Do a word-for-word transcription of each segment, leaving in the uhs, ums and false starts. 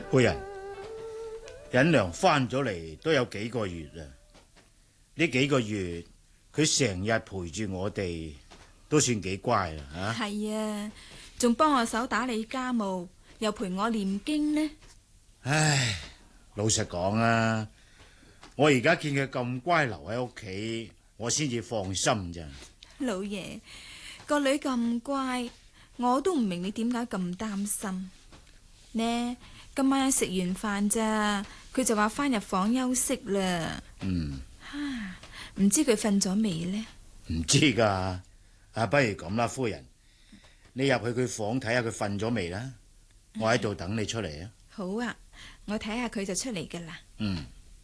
夫人，忍良翻咗嚟都有幾個月啦。呢幾個月佢成日陪住我哋，都算幾乖啦吓。 係啊，仲幫我手打理家務，又陪我念經呢。 唉，老實講啊，我而家見佢咁乖留喺屋企，我先至放心咋。 老爺，個女咁乖，我都唔明你點解咁擔心呢？今晚食完飯咋，佢就話翻入房休息啦。 嗯， 唔知佢瞓咗未呢？ 唔知噶。啊，不如咁啦，夫人，你入去佢房睇下佢瞓咗未啦。我喺度等你出嚟啊。 好啊，我睇下佢就出嚟噶啦。 嗯。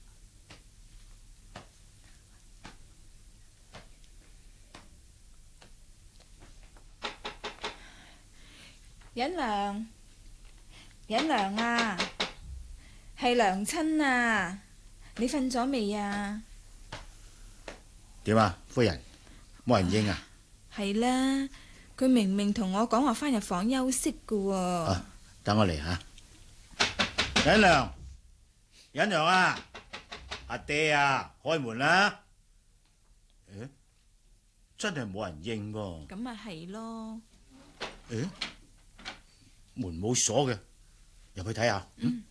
忍良，忍良啊，係娘親啊，你瞓咗未啊？ 點啊，夫人，冇人應啊？ 係啦，佢明明同我講話翻入房休息噶喎。 啊，等我嚟吓。忍良，忍良啊，阿爹啊，開門啦！誒，真係冇人應噃。 咁咪係咯。 誒，門冇鎖嘅，入去睇下。嗯。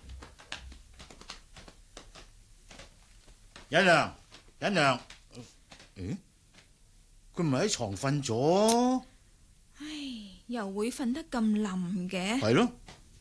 忍良，忍良。誒，佢唔係喺床瞓咗？ 唉，又會瞓得咁冧嘅？ 係咯。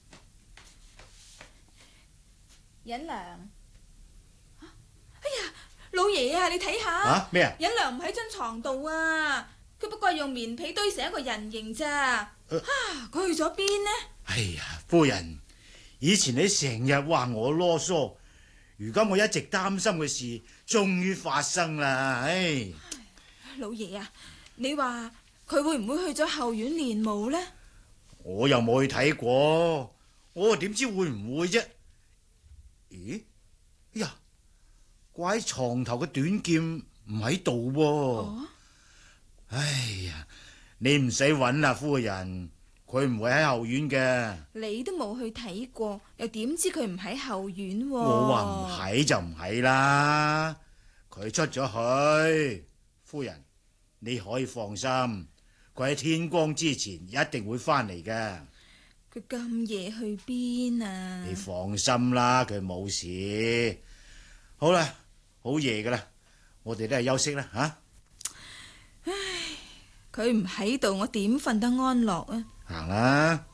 忍良，哎呀，老爺啊，你睇下。 啊？咩啊？ 忍良唔喺張床度啊，佢不過係用棉被堆成一個人形咋。 呃、 啊，佢去咗邊呢？ 哎呀，夫人，以前你成日話我囉嗦，如今我一直擔心嘅事終於發生啦。唉， 老爺啊，你話佢會唔會去咗後院練武呢？ 我又冇去睇過，我又點知會唔會啫？咦，哎呀，掛喺床頭嘅短劍唔喺度喎。哦、哎呀，你唔使揾啦，夫人，佢唔會喺後院嘅。 你都冇去睇過，又點知佢唔喺後院？ 我話唔喺就唔喺啦，佢出咗去。夫人，你可以放心，佢喺天光之前一定會翻嚟嘅。 佢咁夜去邊啊？ 你放心啦，佢冇事。好啦，好夜噶啦，我哋都係休息啦吓。 唉，佢唔喺度，我點瞓得安樂啊？ 行啦。